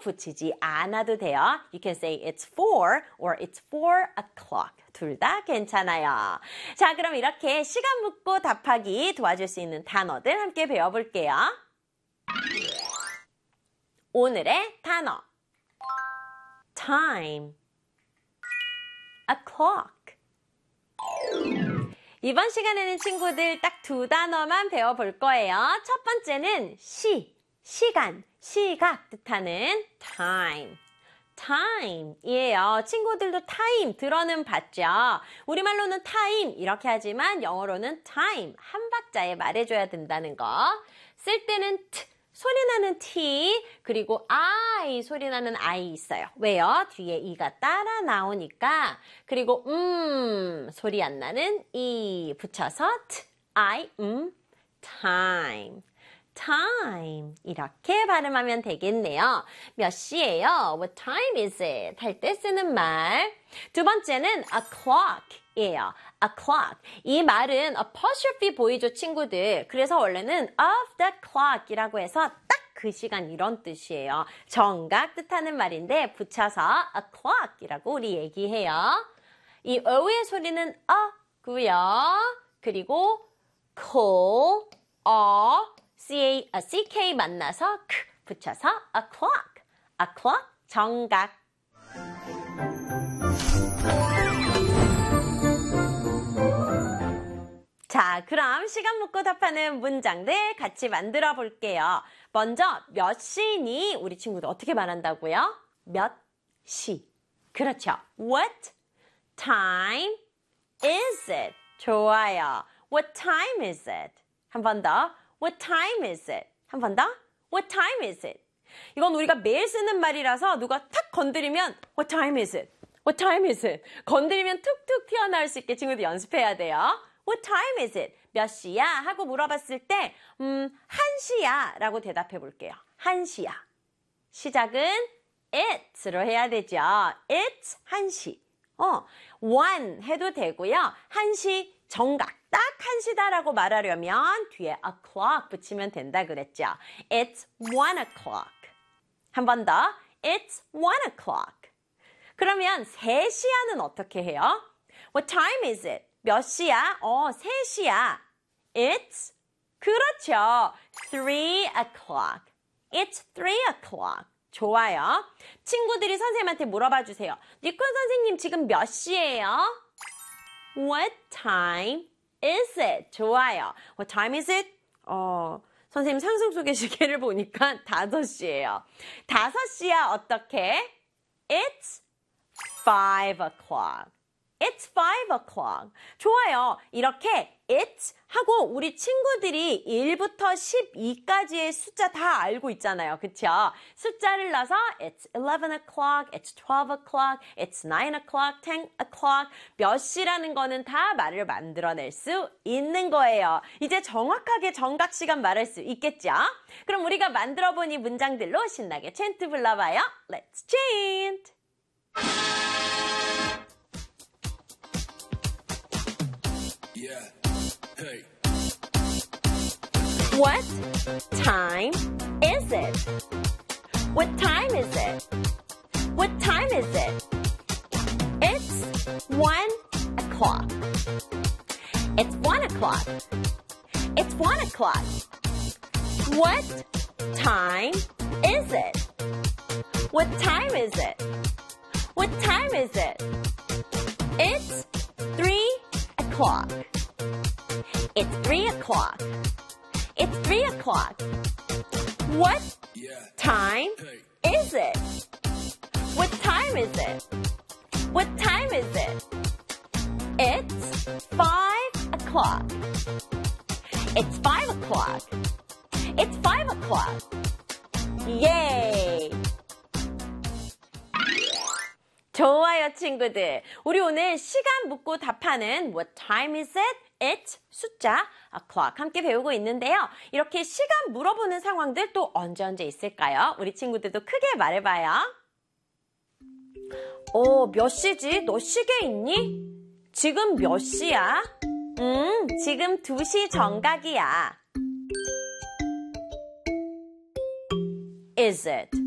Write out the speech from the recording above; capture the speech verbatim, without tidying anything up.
붙이지 않아도 돼요. You can say it's four or it's four o'clock. 둘 다 괜찮아요. 자, 그럼 이렇게 시간 묻고 답하기 도와줄 수 있는 단어들 함께 배워볼게요. 오늘의 단어. time, o'clock. 이번 시간에는 친구들 딱 두 단어만 배워볼 거예요. 첫 번째는 시, 시간, 시각 뜻하는 time. time이에요. 친구들도 time 들어는 봤죠? 우리말로는 time 이렇게 하지만 영어로는 time 한 박자에 말해줘야 된다는 거. 쓸 때는 t, 소리 나는 t, 그리고 I 소리 나는 I 있어요. 왜요? 뒤에 e가 따라 나오니까. 그리고 음 소리 안 나는 e 붙여서 t, I, 음, time. time 이렇게 발음하면 되겠네요. 몇 시예요? What time is it? 할 때 쓰는 말. 두 번째는 o'clock이에요. o'clock. 이 말은 apostrophe 보이죠, 친구들? 그래서 원래는 of the clock이라고 해서 딱 그 시간 이런 뜻이에요. 정각 뜻하는 말인데 붙여서 o'clock이라고 우리 얘기해요. 이 어의 소리는 어고요. 그리고 call, 어, C-A, 아, C-K 만나서 크 붙여서 o'clock, o'clock 정각. 자, 그럼 시간 묻고 답하는 문장들 같이 만들어 볼게요. 먼저 몇 시니 우리 친구들 어떻게 말한다고요? 몇 시. 그렇죠. What time is it? 좋아요. What time is it? 한 번 더. What time is it? 한 번 더. What time is it? 이건 우리가 매일 쓰는 말이라서 누가 탁 건드리면 What time is it? What time is it? 건드리면 툭툭 튀어나올 수 있게 친구들 연습해야 돼요. What time is it? 몇 시야? 하고 물어봤을 때 음, 한 시야 라고 대답해 볼게요. 한 시야. 시작은 it로 해야 되죠. it's 한 시. 어, one 해도 되고요. 한 시 정각. 딱 한 시다라고 말하려면 뒤에 o'clock 붙이면 된다 그랬죠. It's one o'clock. 한 번 더. It's one o'clock. 그러면 세 시야는 어떻게 해요? What time is it? 몇 시야? 어, 세 시야. It's, 그렇죠. three o'clock. It's three o'clock. 좋아요. 친구들이 선생님한테 물어봐 주세요. 니콘 선생님 지금 몇 시예요? What time is it? 좋아요. What time is it? 어, 선생님 상승 속의 시계를 보니까 다섯 시예요. 다섯 시야 어떻게? It's five o'clock. It's five o'clock. 좋아요. 이렇게 it's 하고 우리 친구들이 일부터 십이까지의 숫자 다 알고 있잖아요. 그쵸? 숫자를 넣어서 it's eleven o'clock, it's twelve o'clock, it's nine o'clock, ten o'clock. 몇 시라는 거는 다 말을 만들어낼 수 있는 거예요. 이제 정확하게 정각 시간 말할 수 있겠죠? 그럼 우리가 만들어본 이 문장들로 신나게 챈트 불러봐요. Let's chant! Yeah. Hey. What time is it? What time is it? What time is it? It's one o'clock. It's one o'clock. It's one o'clock. What time is it? What time is it? What time is it? It's three o'clock. It's three o'clock. It's three o'clock. What time is it? What time is it? What time is it? It's five o'clock. It's five o'clock. It's five o'clock. Yay! 좋아요, 친구들. 우리 오늘 시간 묻고 답하는 What time is it? It's 숫자, o'clock 함께 배우고 있는데요. 이렇게 시간 물어보는 상황들 또 언제 언제 있을까요? 우리 친구들도 크게 말해봐요. 어, 몇 시지? 너 시계 있니? 지금 몇 시야? 음, 지금 두 시 정각이야. Is it?